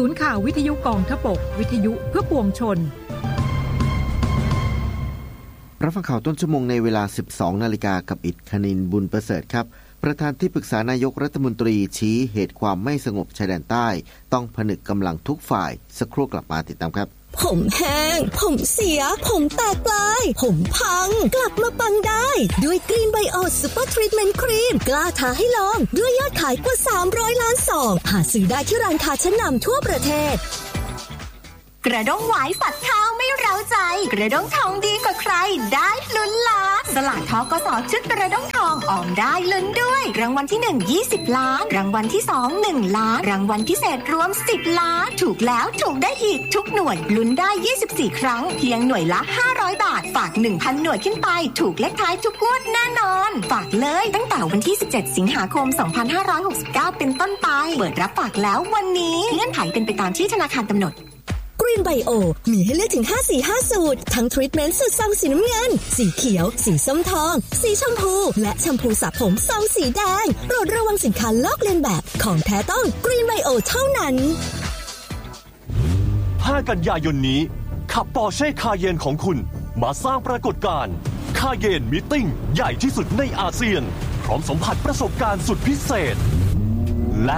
ศูนย์ข่าววิทยุกองทพบกวิทยุเพื่อปวงชนรับฟังข่าวต้นชั่วโมงในเวลา 12 นาฬิกากับอิฐคณินบุญประเสริฐครับประธานที่ปรึกษานายกรัฐมนตรีชี้เหตุความไม่สงบชายแดนใต้ต้องผนึกกำลังทุกฝ่ายสักครู่กลับมาติดตามครับผมแห้งผมเสียผมแตกปลายผมพังกลับมาปังได้ด้วยกรีนไบโอซูเปอร์ทรีทเมนต์ครีมกล้าท้าให้ลองด้วยยอดขายกว่า300ล้านซองหาซื้อได้ที่ร้านค้าชั้นนำทั่วประเทศกระด้งหวายฝัดข้าวไม่เร้าใจกระด้งทองดีกว่าใครได้ลุ้นล้านสลากทกส.ชุดกระด้งทองออมได้ลุ้นด้วยรางวัลที่1 20ล้านรางวัลที่2 1ล้านรางวัลพิเศษรวม10ล้านถูกแล้วถูกได้อีกทุกหน่วยลุ้นได้24ครั้งเพียงหน่วยละ500บาทฝาก 1,000 หน่วยขึ้นไปถูกเลขท้ายทุกงวดแน่นอนฝากเลยตั้งแต่วันที่17สิงหาคม2569เป็นต้นไปเปิดรับฝากแล้ววันนี้เงื่อนไขเป็นไปตามที่ธนาคารกำหนดGreen Bio มีให้เลือกถึง5-4-5 สูตรทั้งทรีทเมนต์สูตรซองสีน้ำเงินสีเขียวสีส้มทองสีชมพูและแชมพูสระผมซองสีแดงโปรดระวังสินค้าลอกเลียนแบบของแท้ต้อง Green Bio เท่านั้น 5 กันยายนนี้ขับ Porsche Cayenne ของคุณมาสร้างปรากฏการณ์ Cayenne Meeting ใหญ่ที่สุดในอาเซียนพร้อมสัมผัสประสบการณ์สุดพิเศษและ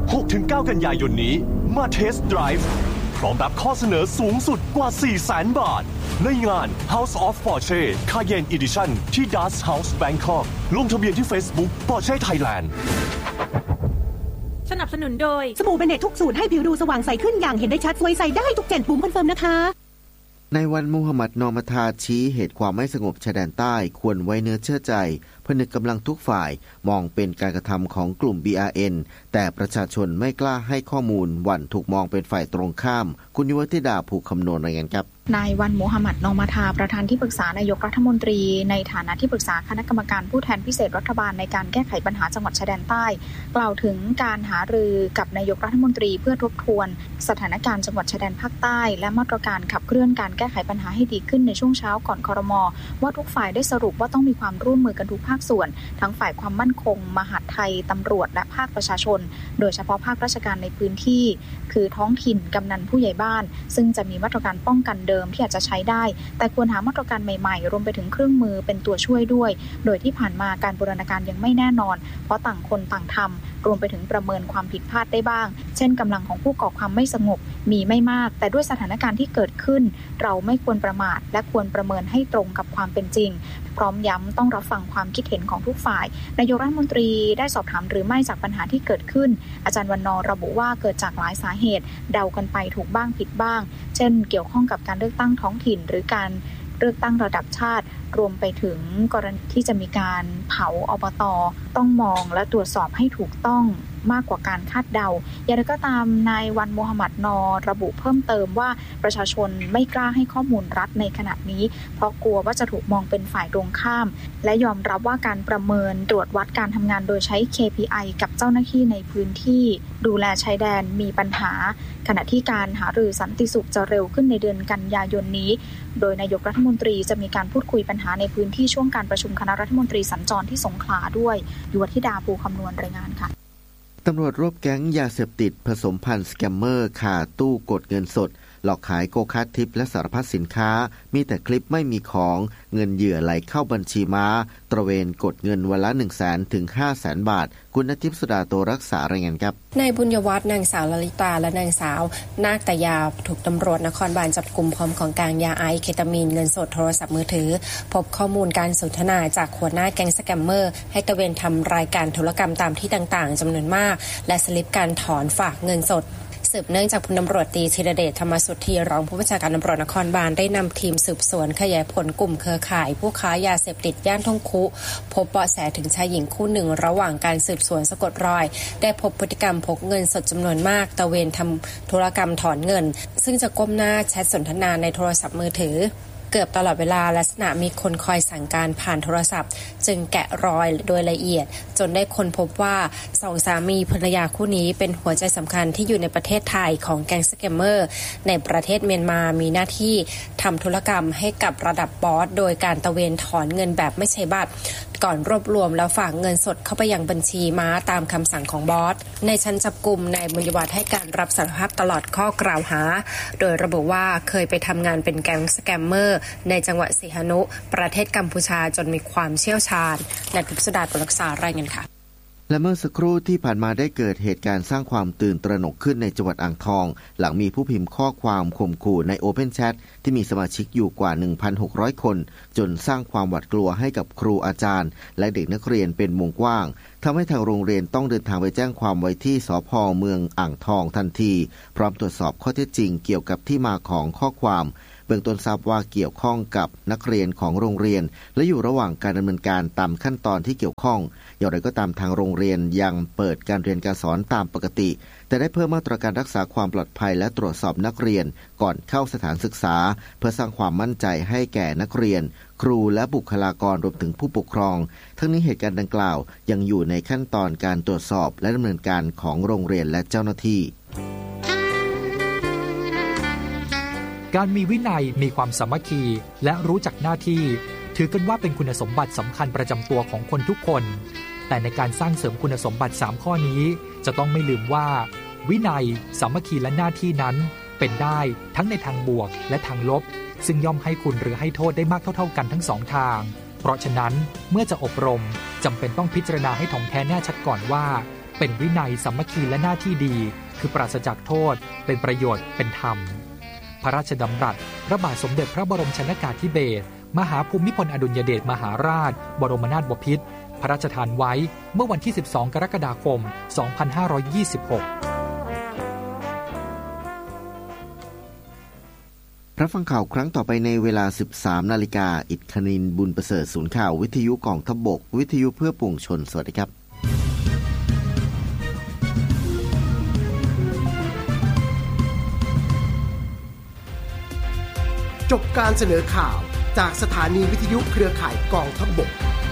6-9 กันยายนนี้มาเทสต์ไดรฟ์พร้อมรับข้อเสนอสูงสุดกว่า 400,000 บาทในงาน House of Porsche Cayenne Edition ที่ Dust House Bangkok ลงทะเบียนที่ Facebook Porsche Thailand สนับสนุนโดยสบู่เบเนตทุกสูตรให้ผิวดูสว่างใสขึ้นอย่างเห็นได้ชัดสวยใสได้ทุก7ปุ่มคอนเฟิร์มนะคะในวันมูฮัมหมัดนอมทาชี้เหตุความไม่สงบชายแดนใต้ควรไว้เนื้อเชื่อใจผนึกกำลังทุกฝ่ายมองเป็นการกระทำของกลุ่ม BRN แต่ประชาชนไม่กล้าให้ข้อมูลหวั่นถูกมองเป็นฝ่ายตรงข้ามคุณยุวธิดาภูคำนวณรายงานครับนายวันมูฮัมหมัดนอมาทาประธานที่ปรึกษานายกรัฐมนตรีในฐานะที่ปรึกษาคณะกรรมการผู้แทนพิเศษรัฐบาลในการแก้ไขปัญหาจังหวัดชายแดนใต้กล่าวถึงการหารือกับนายกรัฐมนตรีเพื่อทบทวนสถานการณ์จังหวัดชายแดนภาคใต้และมาตรการขับเคลื่อนการแก้ไขปัญหาให้ดีขึ้นในช่วงเช้าก่อนครม.ว่าทุกฝ่ายได้สรุปว่าต้องมีความร่วมมือกันทุกภาคส่วนทั้งฝ่ายความมั่นคงมหาดไทยตำรวจและภาคประชาชนโดยเฉพาะภาคราชการในพื้นที่คือท้องถิ่นกำนันผู้ใหญ่บ้านซึ่งจะมีมาตรการป้องกันเดิมที่อาจจะใช้ได้แต่ควรหามาตรการใหม่ๆรวมไปถึงเครื่องมือเป็นตัวช่วยด้วยโดยที่ผ่านมาการบูรณาการยังไม่แน่นอนเพราะต่างคนต่างทำรวมไปถึงประเมินความผิดพลาดได้บ้างเช่นกำลังของผู้ก่อความไม่สงบมีไม่มากแต่ด้วยสถานการณ์ที่เกิดขึ้นเราไม่ควรประมาทและควรประเมินให้ตรงกับความเป็นจริงพร้อมย้ำต้องรับฟังความคิดเห็นของทุกฝ่ายนายกรัฐมนตรีได้สอบถามหรือไม่จากปัญหาที่เกิดขึ้นอาจารย์วรรณระบุว่าเกิดจากหลายสาเหตุเดากันไปถูกบ้างผิดบ้างเช่นเกี่ยวข้องกับการเลือกตั้งท้องถิ่นหรือการเลือกตั้งระดับชาติรวมไปถึงกรณีที่จะมีการเผาอบต.ต้องมองและตรวจสอบให้ถูกต้องมากกว่าการคาดเดาอย่างไรก็ตามนายวันมูฮัมหมัดนอระบุเพิ่มเติมว่าประชาชนไม่กล้าให้ข้อมูลรัฐในขณะนี้เพราะกลัวว่าจะถูกมองเป็นฝ่ายตรงข้ามและยอมรับว่าการประเมินตรวจวัดการทำงานโดยใช้ KPI กับเจ้าหน้าที่ในพื้นที่ดูแลชายแดนมีปัญหาขณะที่การหารือสันติสุขจะเร็วขึ้นในเดือนกันยายนนี้โดยนายกรัฐมนตรีจะมีการพูดคุยปัญหาในพื้นที่ช่วงการประชุมคณะรัฐมนตรีสัญจรที่สงขลาด้วยยุวธิดาภูคำนวณรายงานค่ะตำรวจรวบแก๊งยาเสพติดผสมพันธุ์สแกมเมอร์คาตู้กดเงินสดหลอกขายโกคาร์ททิปและสารพัดสินค้ามีแต่คลิปไม่มีของเงินเหยื่อไหลเข้าบัญชีม้าตระเวนกดเงินวันละ 100,000 ถึง 500,000 บาทคุณอาทิตย์สุดาโตรักษารายงานครับนายบุญยวัฒน์นางสาวลลิตาและนางสาวนาคตยาถูกตำรวจนครบาลจับกุมพร้อมของกลางยาไอซ์เคตามีนเงินสดโทรศัพท์มือถือพบข้อมูลการสนทนาจากหัวหน้าแก๊งสแกมเมอร์ให้ตระเวนทำรายการธุรกรรมตามที่ต่างๆจำนวนมากและสลิปการถอนฝากเงินสดสืบเนื่องจากพลตำรวจตรีธีรเดชธรรมสุทธีรองผู้บัญชาการตำรวจนครบาลได้นำทีมสืบสวนขยายผลกลุ่มเครือข่ายผู้ค้ายาเสพติดย่านท่องคุพบเบาะแสถึงชายหญิงคู่หนึ่งระหว่างการสืบสวนสะกดรอยได้พบพฤติกรรมพกเงินสดจำนวนมากตระเวนทำธุรกรรมถอนเงินซึ่งจะก้มหน้าแชทสนทนาในโทรศัพท์มือถือเกือบตลอดเวลาลักษณะมีคนคอยสั่งการผ่านโทรศัพท์จึงแกะรอยโดยละเอียดจนได้ค้นพบว่าสองสามีภรรยาคู่นี้เป็นหัวใจสำคัญที่อยู่ในประเทศไทยของแก๊งสแกมเมอร์ในประเทศเมียนมามีหน้าที่ทำธุรกรรมให้กับระดับบอสโดยการตระเวนถอนเงินแบบไม่ใช้บัตรก่อนรวบรวมแล้วฝากเงินสดเข้าไปยังบัญชีม้าตามคำสั่งของบอสในชั้นจับกุมนายบุญยวัฒน์ให้การรับสารภาพตลอดข้อกล่าวหาโดยระบุว่าเคยไปทำงานเป็นแก๊งสแกมเมอร์ในจังหวัดสิหนุประเทศกัมพูชาจนมีความเชี่ยวชาญนายพิสุดาปรักษารายงานค่ะและเมื่อสักครู่ที่ผ่านมาได้เกิดเหตุการณ์สร้างความตื่นตระหนกขึ้นในจังหวัดอ่างทองหลังมีผู้พิมพ์ข้อความข่มขู่ใน Open Chat ที่มีสมาชิกอยู่กว่า 1,600 คนจนสร้างความหวาดกลัวให้กับครูอาจารย์และเด็กนักเรียนเป็นวงกว้างทำให้ทางโรงเรียนต้องเดินทางไปแจ้งความไว้ที่สภ.เมืองอ่างทองทันทีพร้อมตรวจสอบข้อเท็จจริงเกี่ยวกับที่มาของข้อความเบื้องต้นทราบว่าเกี่ยวข้องกับนักเรียนของโรงเรียนและอยู่ระหว่างการดำเนินการตามขั้นตอนที่เกี่ยวข้องอย่างไรก็ตามทางโรงเรียนยังเปิดการเรียนการสอนตามปกติแต่ได้เพิ่มมาตรการรักษาความปลอดภัยและตรวจสอบนักเรียนก่อนเข้าสถานศึกษาเพื่อสร้างความมั่นใจให้แก่นักเรียนครูและบุคลากรรวมถึงผู้ปกครองทั้งนี้เหตุการณ์ดังกล่าวยังอยู่ในขั้นตอนการตรวจสอบและดำเนินการของโรงเรียนและเจ้าหน้าที่การมีวินัยมีความสามัคคีและรู้จักหน้าที่ถือกันว่าเป็นคุณสมบัติสำคัญประจำตัวของคนทุกคนแต่ในการสร้างเสริมคุณสมบัติ3ข้อนี้จะต้องไม่ลืมว่าวินัยสามัคคีและหน้าที่นั้นเป็นได้ทั้งในทางบวกและทางลบซึ่งย่อมให้คุณหรือให้โทษได้มากเท่าๆกันทั้งสองทางเพราะฉะนั้นเมื่อจะอบรมจำเป็นต้องพิจารณาให้ถ่องแท้แน่ชัดก่อนว่าเป็นวินัยสามัคคีและหน้าที่ดีคือปราศจากโทษเป็นประโยชน์เป็นธรรมพระราชดำรัสพระบาทสมเด็จพระบรมชนกาธิเบศรมหาภูมิพลอดุลยเดชมหาราชบรมนาถบพิตรพระราชทานไว้เมื่อวันที่12กรกฎาคม2526 รับฟังข่าวครั้งต่อไปในเวลา 13 นาฬิกาอิทคณินบุญประเสริฐศูนย์ข่าววิทยุกองทัพบกวิทยุเพื่อปวงชนสวัสดีครับจบการเสนอข่าวจากสถานีวิทยุเครือข่ายกองทัพบก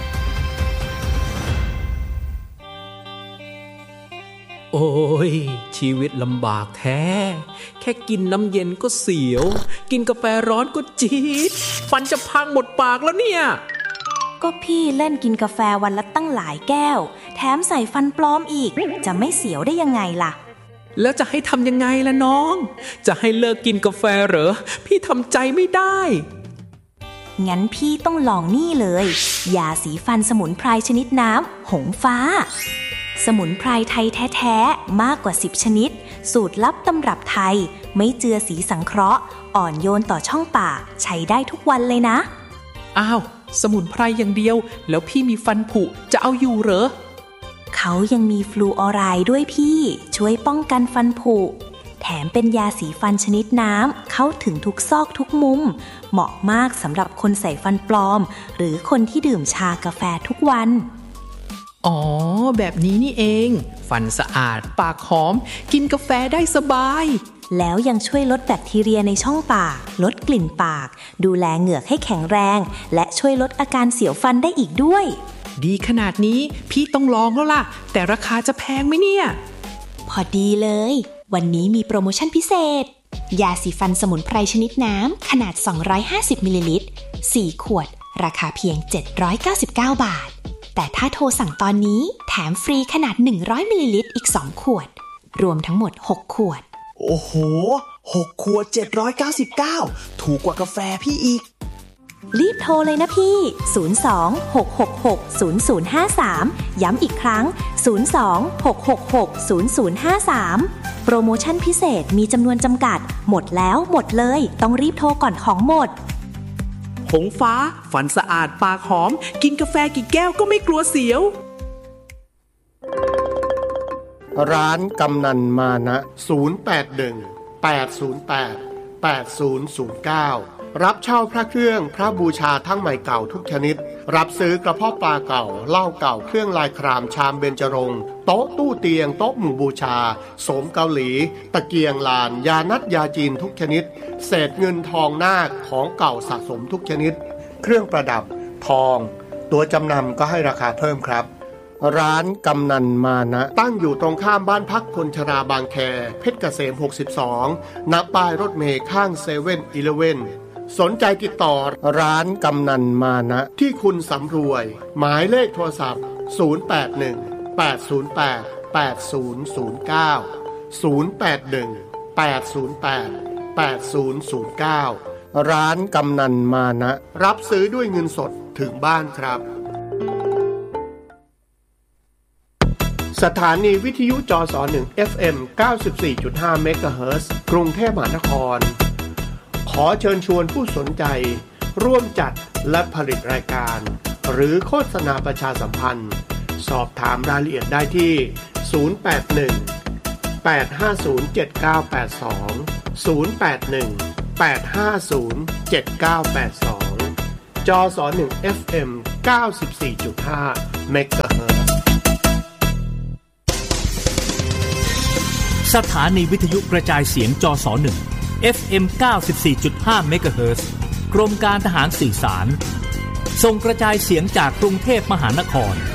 โอ้ยชีวิตลำบากแท้แค่กินน้ำเย็นก็เสียวกินกาแฟร้อนก็จี๊ดฟันจะพังหมดปากแล้วเนี่ยก็พี่เล่นกินกาแฟวันละตั้งหลายแก้วแถมใส่ฟันปลอมอีกจะไม่เสียวได้ยังไงล่ะแล้วจะให้ทำยังไงล่ะน้องจะให้เลิกกินกาแฟเหรอพี่ทำใจไม่ได้งั้นพี่ต้องลองนี่เลยยาสีฟันสมุนไพรชนิดน้ำหงฟ้าสมุนไพรไทยแท้ๆมากกว่า10ชนิดสูตรลับตำรับไทยไม่เจือสีสังเคราะห์อ่อนโยนต่อช่องปากใช้ได้ทุกวันเลยนะอ้าวสมุนไพรอย่างเดียวแล้วพี่มีฟันผุจะเอาอยู่เหรอเขายังมีฟลูออไรด์ด้วยพี่ช่วยป้องกันฟันผุแถมเป็นยาสีฟันชนิดน้ำเข้าถึงทุกซอกทุกมุมเหมาะมากสำหรับคนใส่ฟันปลอมหรือคนที่ดื่มชากาแฟทุกวันอ๋อแบบนี้นี่เองฟันสะอาดปากหอมกินกาแฟได้สบายแล้วยังช่วยลดแบคทีเรียในช่องปากลดกลิ่นปากดูแลเหงือกให้แข็งแรงและช่วยลดอาการเสียวฟันได้อีกด้วยดีขนาดนี้พี่ต้องลองแล้วล่ะแต่ราคาจะแพงไหมเนี่ยพอดีเลยวันนี้มีโปรโมชั่นพิเศษยาสีฟันสมุนไพรชนิดน้ำขนาด250มิลลิลิตร4ขวดราคาเพียง799บาทแต่ถ้าโทรสั่งตอนนี้แถมฟรีขนาด100มิลลิลิตรอีก2ขวดรวมทั้งหมด6ขวดโอ้โห6ขวด799ถูกกว่ากาแฟพี่อีกรีบโทรเลยนะพี่02-666-0053ย้ำอีกครั้ง02-666-0053โปรโมชั่นพิเศษมีจำนวนจำกัดหมดแล้วหมดเลยต้องรีบโทรก่อนของหมดหงฟ้าฟันสะอาดปากหอมกินกาแฟกี่แก้วก็ไม่กลัวเสียวร้านกำนันมานะ081-808-8009รับเช่าพระเครื่องพระบูชาทั้งใหม่เก่าทุกชนิดรับซื้อกระเพาะปลาเก่าเหล้าเก่าเครื่องลายครามชามเบญจรงค์โต๊ะตู้เตียงโต๊ะหมู่บูชาโสมเกาหลีตะเกียงลานยานัดยาจีนทุกชนิดเศษเงินทองนาคของเก่าสะสมทุกชนิดเครื่องประดับทองตัวจำนำก็ให้ราคาเพิ่มครับร้านกำนันมานะตั้งอยู่ตรงข้ามบ้านพักคนชราบางแคเพชรเกษม62ณป้ายรถเมล์ข้าง7-11 สนใจติดต่อร้านกำนันมานะที่คุณสำรวยหมายเลขโทรศัพท์0818088089 ร้านกำนันมานะรับซื้อด้วยเงินสดถึงบ้านครับสถานีวิทยุจส1 FM 94.5 เมกะเฮิรตซ์กรุงเทพมหานครขอเชิญชวนผู้สนใจร่วมจัดและผลิตรายการหรือโฆษณาประชาสัมพันธ์สอบถามรายละเอียดได้ที่ 081-850-7982 081-850-7982 จส1 FM 94.5 เมกะเฮิรตซ์สถานีวิทยุกระจายเสียงจส1 FM 94.5 เมกะเฮิรตซ์กรมการทหารสื่อสารส่งกระจายเสียงจากกรุงเทพมหานคร